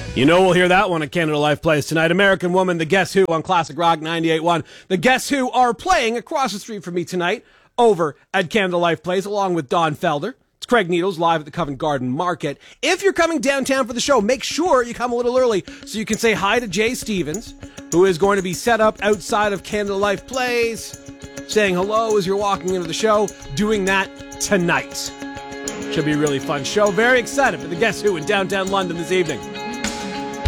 You know we'll hear that one at Canada Life Plays tonight. American Woman, the Guess Who on Classic Rock 98.1. The Guess Who are playing across the street from me tonight over at Canada Life Plays along with Don Felder. It's Craig Needles live at the Covent Garden Market. If you're coming downtown for the show, make sure you come a little early so you can say hi to Jay Stevens, who is going to be set up outside of Canada Life Plays, saying hello as you're walking into the show, doing that tonight. Should be a really fun show. Very excited for the Guess Who in downtown London this evening.